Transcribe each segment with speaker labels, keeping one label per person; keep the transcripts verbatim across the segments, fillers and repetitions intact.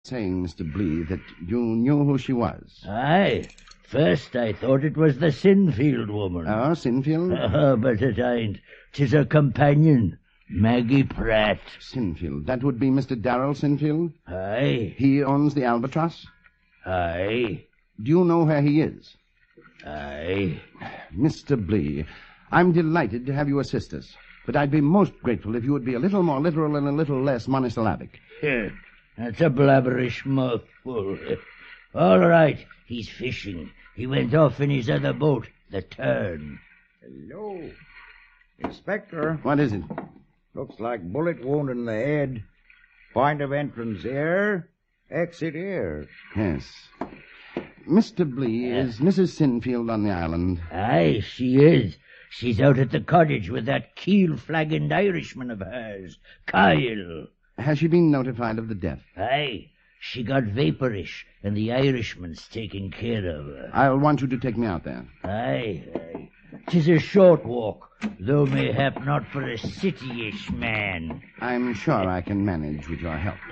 Speaker 1: saying, Mister Blee, that you knew who she was.
Speaker 2: Aye. First I thought it was the Sinfield woman.
Speaker 1: Oh, Sinfield?
Speaker 2: Uh, but it ain't. 'Tis her companion, Maggie Pratt.
Speaker 1: Sinfield. That would be Mister Darrell Sinfield?
Speaker 2: Aye.
Speaker 1: He owns the Albatross?
Speaker 2: Aye.
Speaker 1: Do you know where he is?
Speaker 2: Aye.
Speaker 1: Mister Blee, I'm delighted to have you assist us, but I'd be most grateful if you would be a little more literal and a little less monosyllabic.
Speaker 2: Here, that's a blabberish mouthful. All right, he's fishing. He went off in his other boat, the Tern.
Speaker 3: Hello. Inspector.
Speaker 1: What is it?
Speaker 3: Looks like bullet wound in the head. Point of entrance here. Exit here.
Speaker 1: Yes. Mister Blee,
Speaker 2: Yeah.
Speaker 1: is Missus Sinfield on the island?
Speaker 2: Aye, she is. She's out at the cottage with that keel-flagging Irishman of hers, Kyle.
Speaker 1: Has she been notified of the death?
Speaker 2: Aye, she got vaporish, and the Irishman's taking care of her.
Speaker 1: I'll want you to take me out there.
Speaker 2: Aye, aye. 'Tis a short walk, though mayhap not for a city-ish man.
Speaker 1: I'm sure I can manage with your help.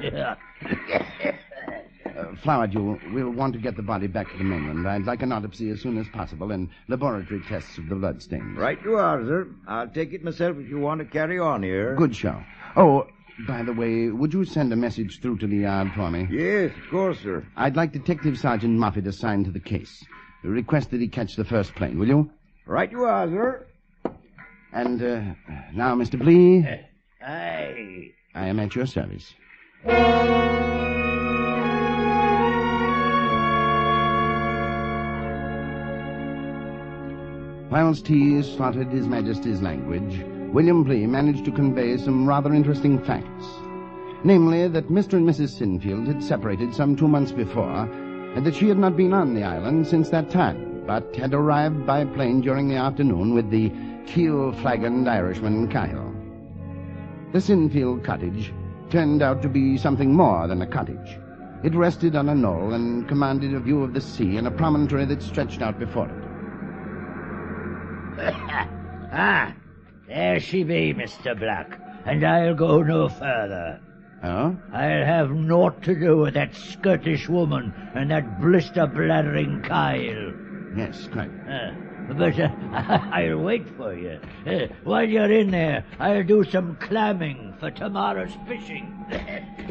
Speaker 1: Uh, Flowerdew, we'll want to get the body back to the mainland. I'd like an autopsy as soon as possible and laboratory tests of the blood stains.
Speaker 3: Right you are, sir. I'll take it myself if you want to carry on here.
Speaker 1: Good show. Oh, by the way, would you send a message through to the yard for me?
Speaker 3: Yes, of course, sir.
Speaker 1: I'd like Detective Sergeant Moffat assigned to the case. Request that he catch the first plane, will you?
Speaker 3: Right you are, sir.
Speaker 1: And uh, now, Mister Blee,
Speaker 2: Aye.
Speaker 1: I am at your service. Whilst he slotted His Majesty's language, William Blee managed to convey some rather interesting facts. Namely, that Mister and Missus Sinfield had separated some two months before, and that she had not been on the island since that time, but had arrived by plane during the afternoon with the keel-flagging Irishman Kyle. The Sinfield cottage turned out to be something more than a cottage. It rested on a knoll and commanded a view of the sea and a promontory that stretched out before it.
Speaker 2: Ah, there she be, Mister Black, and I'll go no further.
Speaker 1: Oh?
Speaker 2: I'll have naught to do with that skirtish woman and that blister-bladdering Kyle.
Speaker 1: Yes, quite.
Speaker 2: Uh, but uh, I'll wait for you. Uh, while you're in there, I'll do some clamming for tomorrow's fishing.